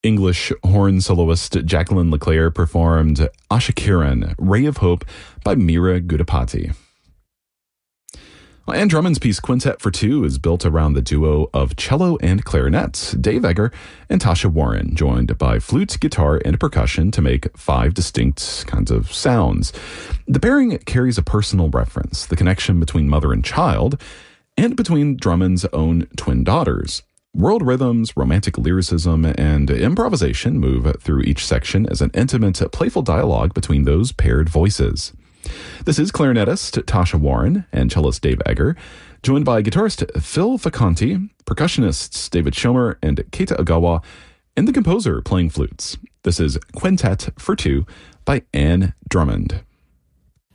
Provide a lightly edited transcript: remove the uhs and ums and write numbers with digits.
English horn soloist Jacqueline Leclerc performed Asha Kiran, Ray of Hope by Meera Gudipati. Anne Drummond's piece Quintet for Two is built around the duo of cello and clarinet, Dave Eggar and Tasha Warren, joined by flute, guitar, and percussion to make 5 distinct kinds of sounds. The pairing carries a personal reference, the connection between mother and child, and between Drummond's own twin daughters. World rhythms, romantic lyricism, and improvisation move through each section as an intimate, playful dialogue between those paired voices. This is clarinetist Tasha Warren and cellist Dave Eggar, joined by guitarist Phil Faconti, percussionists David Schomer and Keita Ogawa, and the composer playing flutes. This is Quintet for Two by Anne Drummond.